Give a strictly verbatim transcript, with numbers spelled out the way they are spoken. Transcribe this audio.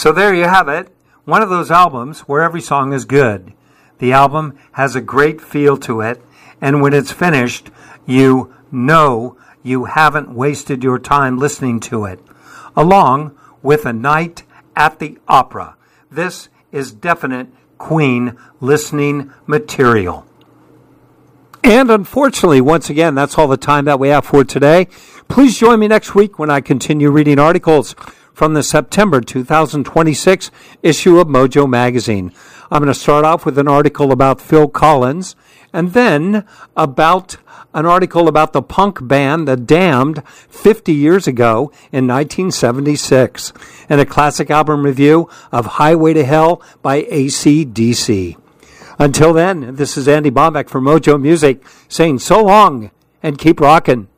So there you have it. One of those albums where every song is good. The album has a great feel to it, and when it's finished, you know you haven't wasted your time listening to it. Along with A Night at the Opera. This is definite Queen listening material. And unfortunately, once again, that's all the time that we have for today. Please join me next week when I continue reading articles from the September two thousand twenty-six issue of Mojo Magazine. I'm going to start off with an article about Phil Collins, and then about an article about the punk band The Damned fifty years ago in nineteen seventy-six, and a classic album review of Highway to Hell by A C D C. Until then, this is Andy Bombeck for Mojo Music saying so long and keep rockin'.